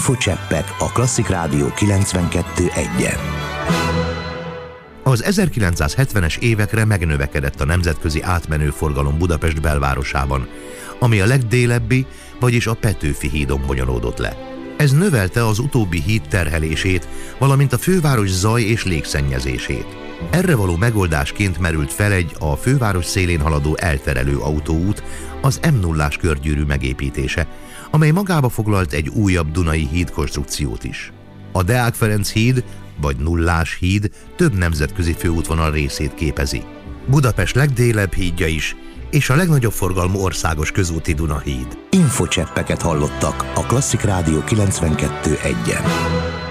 Infocseppek a Klasszik Rádió 92.1-en. Az 1970-es évekre megnövekedett a nemzetközi átmenő forgalom Budapest belvárosában, ami a legdélebbi, vagyis a Petőfi hídon bonyolódott le. Ez növelte az utóbbi híd terhelését, valamint a főváros zaj- és légszennyezését. Erre való megoldásként merült fel egy a főváros szélén haladó elterelő autóút, az M0-ás körgyűrű megépítése, amely magába foglalt egy újabb Dunai híd konstrukciót is. A Deák Ferenc híd, vagy Nullás híd több nemzetközi főútvonal részét képezi. Budapest legdélebb hídja is, és a legnagyobb forgalmú országos közúti Duna híd. Infocseppeket hallottak a Klasszik Rádió 92.1-en.